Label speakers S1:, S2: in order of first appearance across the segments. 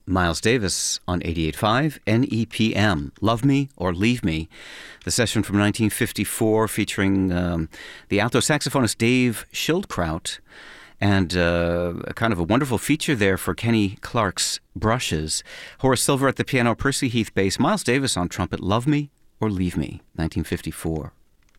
S1: Miles Davis on 88.5 NEPM, Love Me or Leave Me, the session from 1954 featuring the alto saxophonist Dave Schildkraut, and a kind of a wonderful feature there for Kenny Clark's brushes. Horace Silver at the piano, Percy Heath bass, Miles Davis on trumpet, Love Me or Leave Me, 1954.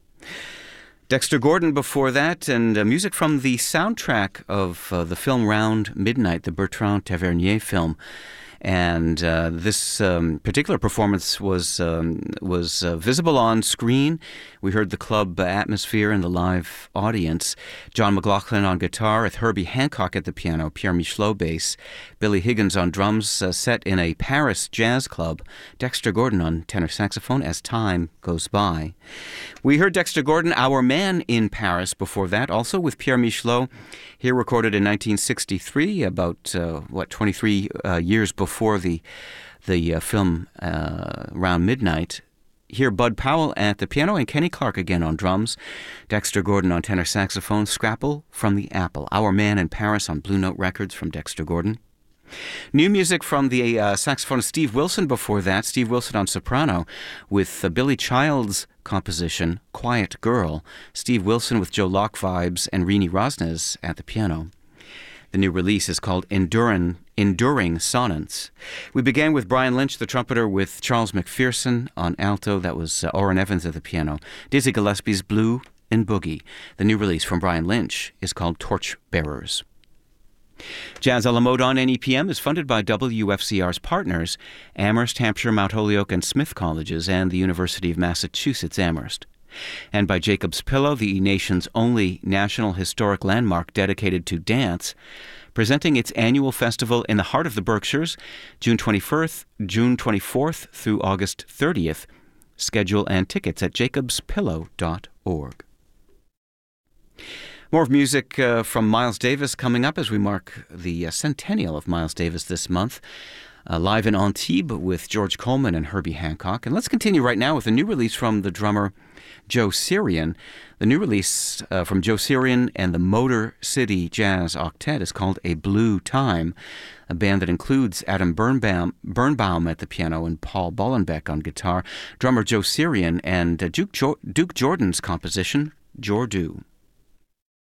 S1: Dexter Gordon before that, and music from the soundtrack of the film Round Midnight, the Bertrand Tavernier film. And this particular performance was visible on screen. We heard the club atmosphere and the live audience. John McLaughlin on guitar, with Herbie Hancock at the piano, Pierre Michelot bass, Billy Higgins on drums, set in a Paris jazz club, Dexter Gordon on tenor saxophone as time goes by. We heard Dexter Gordon, Our Man in Paris, before that, also with Pierre Michelot, here recorded in 1963, about 23 years before the film Round Midnight. Here, Bud Powell at the piano and Kenny Clark again on drums, Dexter Gordon on tenor saxophone, Scrapple from the Apple, Our Man in Paris on Blue Note Records from Dexter Gordon. New music from the saxophonist Steve Wilson before that, Steve Wilson on soprano, with Billy Child's composition, Quiet Girl, Steve Wilson with Joe Locke vibes, and Rini Rosnes at the piano. The new release is called Enduring Sonnets. We began with Brian Lynch, the trumpeter, with Charles McPherson on alto. That was Orrin Evans at the piano. Dizzy Gillespie's Blue and Boogie. The new release from Brian Lynch is called Torch Bearers. Jazz a la mode on NEPM is funded by WFCR's partners, Amherst, Hampshire, Mount Holyoke, and Smith Colleges, and the University of Massachusetts Amherst. And by Jacob's Pillow, the nation's only national historic landmark dedicated to dance, presenting its annual festival in the heart of the Berkshires, June 24th through August 30th. Schedule and tickets at jacobspillow.org. More of music from Miles Davis coming up as we mark the centennial of Miles Davis this month. Live in Antibes with George Coleman and Herbie Hancock. And let's continue right now with a new release from the drummer Joe Sirian. The new release from Joe Sirian and the Motor City Jazz Octet is called A Blue Time, a band that includes Adam Birnbaum at the piano and Paul Bollenbeck on guitar, drummer Joe Sirian, and Duke Jordan's composition, Jordu.